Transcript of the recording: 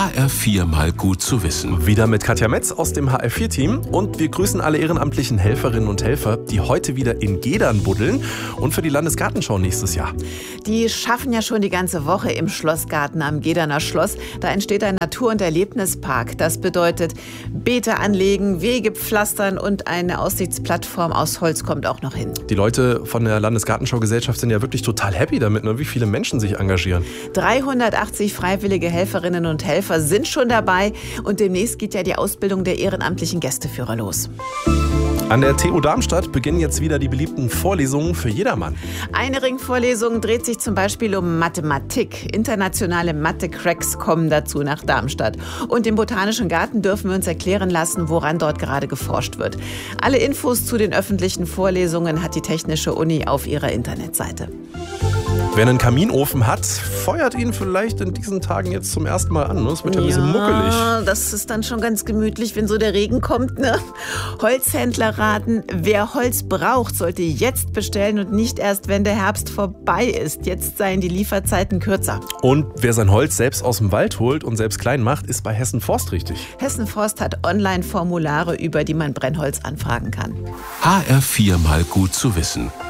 HR4 mal gut zu wissen. Wieder mit Katja Metz aus dem HR4-Team und wir grüßen alle ehrenamtlichen Helferinnen und Helfer, die heute wieder in Gedern buddeln und für die Landesgartenschau nächstes Jahr. Die schaffen ja schon die ganze Woche im Schlossgarten am Gederner Schloss. Da entsteht ein Natur- und Erlebnispark. Das bedeutet Beete anlegen, Wege pflastern und eine Aussichtsplattform aus Holz kommt auch noch hin. Die Leute von der Landesgartenschau-Gesellschaft sind ja wirklich total happy damit, ne? Wie viele Menschen sich engagieren. 380 freiwillige Helferinnen und Helfer sind schon dabei und demnächst geht ja die Ausbildung der ehrenamtlichen Gästeführer los. An der TU Darmstadt beginnen jetzt wieder die beliebten Vorlesungen für jedermann. Eine Ringvorlesung dreht sich zum Beispiel um Mathematik. Internationale Mathe-Cracks kommen dazu nach Darmstadt. Und im Botanischen Garten dürfen wir uns erklären lassen, woran dort gerade geforscht wird. Alle Infos zu den öffentlichen Vorlesungen hat die Technische Uni auf ihrer Internetseite. Wer einen Kaminofen hat, feuert ihn vielleicht in diesen Tagen jetzt zum ersten Mal an. Es wird ja ein bisschen muckelig. Das ist dann schon ganz gemütlich, wenn so der Regen kommt, ne? Holzhändler raten, wer Holz braucht, sollte jetzt bestellen und nicht erst, wenn der Herbst vorbei ist. Jetzt seien die Lieferzeiten kürzer. Und wer sein Holz selbst aus dem Wald holt und selbst klein macht, ist bei Hessen Forst richtig. Hessen Forst hat Online-Formulare, über die man Brennholz anfragen kann. HR4 mal gut zu wissen.